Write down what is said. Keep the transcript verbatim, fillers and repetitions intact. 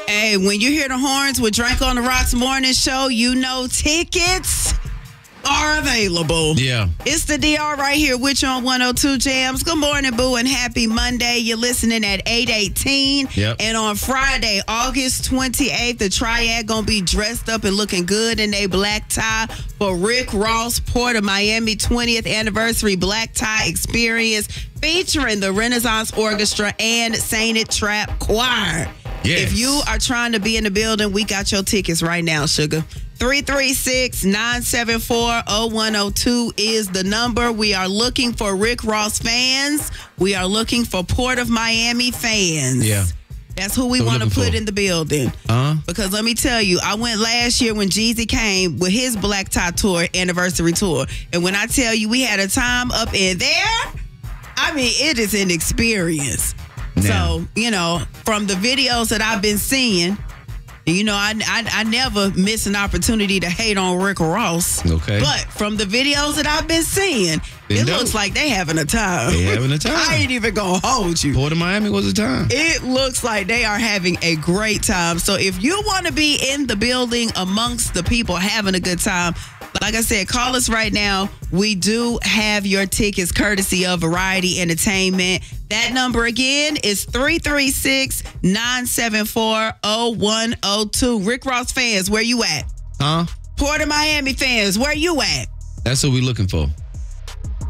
Hey, when you hear the horns with Drink on the Rocks morning show, you know tickets are available. Yeah. It's the D R right here with you on one oh two Jams. Good morning, boo, and happy Monday. You're listening at eight eighteen. Yep. And on Friday, August twenty-eighth, the Triad gonna be dressed up and looking good in a black tie for Rick Ross Port of Miami twentieth anniversary black tie experience featuring the Renaissance Orchestra and Sainted Trap Choir. Yes. If you are trying to be in the building, we got your tickets right now, sugar. three three six, nine seven four, oh one oh two is the number. We are looking for Rick Ross fans. We are looking for Port of Miami fans. Yeah. That's who we So we're want to looking put for. in the building. Uh-huh. Because let me tell you, I went last year when Jeezy came with his Black Tie Tour anniversary tour. And when I tell you we had a time up in there, I mean, it is an experience. Now. So, you know, from the videos that I've been seeing, you know, I, I I never miss an opportunity to hate on Rick Ross. Okay. But from the videos that I've been seeing, Been it dope. looks like they having a time. They having a time. I ain't even gonna hold you. Port of Miami was a time. It looks like they are having a great time. So if you want to be in the building amongst the people having a good time, like I said, call us right now. We do have your tickets courtesy of Variety Entertainment. That number again is three three six, nine seven four, oh one oh two. Rick Ross fans, where you at? Huh? Port of Miami fans, where you at? That's what we looking for.